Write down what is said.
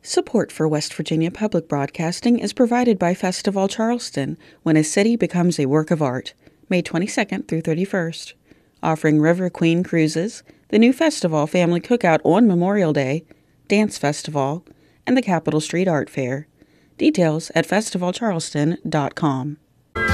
Support for West Virginia Public Broadcasting is provided by Festival Charleston, when a city becomes a work of art, May 22nd through 31st. Offering River Queen cruises, the new festival family cookout on Memorial Day, dance festival, and the Capitol Street Art Fair. Details at festivalcharleston.com.